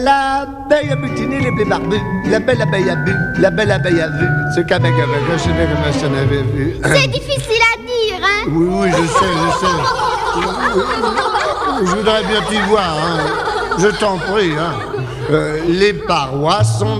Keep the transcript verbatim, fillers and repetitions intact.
L'abeille a butiné les blés barbus, la belle abeille a bu, la belle abeille a vu, ce qu'avec avec je sais comment ça n'avait vu. C'est difficile à dire, hein? Oui, oui, je sais, je sais. Je voudrais bien t'y voir, hein. Je t'en prie, hein. Euh, les parois sont